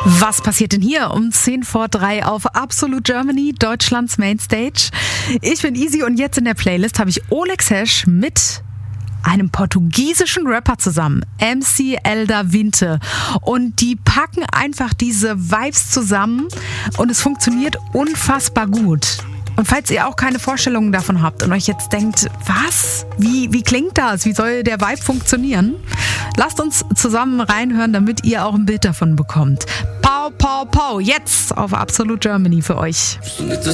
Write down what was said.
Was passiert denn hier um 2:10 auf Absolute Germany, Deutschlands Mainstage? Ich bin Easy und jetzt in der Playlist habe ich Oleg Sesh mit einem portugiesischen Rapper zusammen, MC Elda Vinte. Und die packen einfach diese Vibes zusammen und es funktioniert unfassbar gut. Und falls ihr auch keine Vorstellungen davon habt und euch jetzt denkt, was? Wie klingt das? Wie soll der Vibe funktionieren? Lasst uns zusammen reinhören, damit ihr auch ein Bild davon bekommt. Pow, pow, pow, jetzt auf Absolute Germany für euch.